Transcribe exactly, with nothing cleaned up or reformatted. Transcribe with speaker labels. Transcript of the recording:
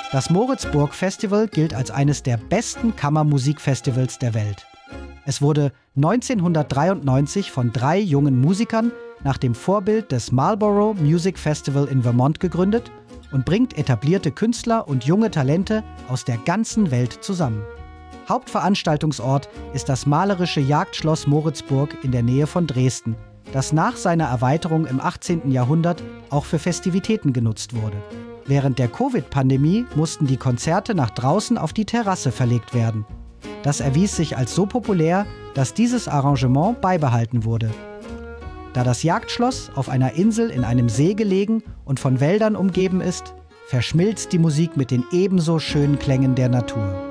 Speaker 1: Das Moritzburg Festival gilt als eines der besten Kammermusikfestivals der Welt. Es wurde neunzehnhundertdreiundneunzig von drei jungen Musikern nach dem Vorbild des Marlborough Music Festival in Vermont gegründet und bringt etablierte Künstler und junge Talente aus der ganzen Welt zusammen. Hauptveranstaltungsort ist das malerische Jagdschloss Moritzburg in der Nähe von Dresden, das nach seiner Erweiterung im achtzehnten Jahrhundert auch für Festivitäten genutzt wurde. Während der Covid-Pandemie mussten die Konzerte nach draußen auf die Terrasse verlegt werden. Das erwies sich als so populär, dass dieses Arrangement beibehalten wurde. Da das Jagdschloss auf einer Insel in einem See gelegen und von Wäldern umgeben ist, verschmilzt die Musik mit den ebenso schönen Klängen der Natur.